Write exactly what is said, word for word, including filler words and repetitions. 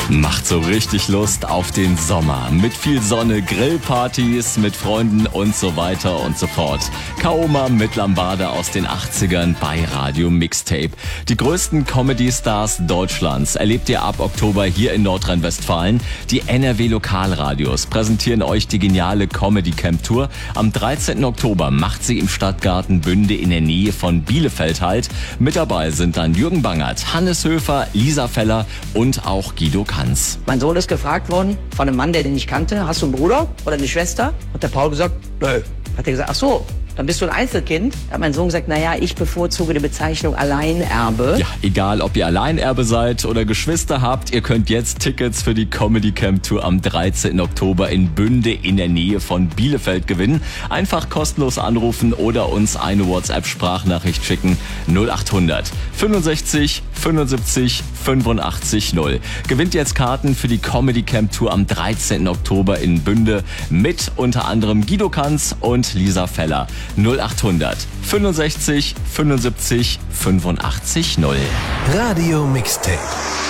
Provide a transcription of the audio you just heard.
Macht so richtig Lust auf den Sommer. Mit viel Sonne, Grillpartys, mit Freunden und so weiter und so fort. Kaoma mit Lambada aus den achtzigern bei Radio Mixtape. Die größten Comedy-Stars Deutschlands erlebt ihr ab Oktober hier in Nordrhein-Westfalen. Die N R W Lokalradios präsentieren euch die geniale Comedy Camp Tour. Am dreizehnten Oktober macht sie im Stadtgarten Bünde in der Nähe von Bielefeld halt. Mit dabei sind dann Jürgen Bangert, Hannes Höfer, Lisa Feller und auch Guido Kanz. Mein Sohn ist gefragt worden von einem Mann, der den nicht kannte, hast du einen Bruder oder eine Schwester? Hat der Paul gesagt, nö. Hat er gesagt, ach so, dann bist du ein Einzelkind? Hat mein Sohn gesagt, naja, ich bevorzuge die Bezeichnung Alleinerbe. Ja, egal ob ihr Alleinerbe seid oder Geschwister habt, ihr könnt jetzt Tickets für die Comedy Camp Tour am dreizehnten Oktober in Bünde in der Nähe von Bielefeld gewinnen. Einfach kostenlos anrufen oder uns eine WhatsApp-Sprachnachricht schicken. null achthundert fünfundsechzig fünfundsiebzig fünfundachtzig null. Gewinnt jetzt Karten für die Comedy Camp Tour am dreizehnten Oktober in Bünde mit unter anderem Guido Kanz und Lisa Feller. null achthundert fünfundsechzig fünfundsiebzig fünfundachtzig null. Radio Mixtape.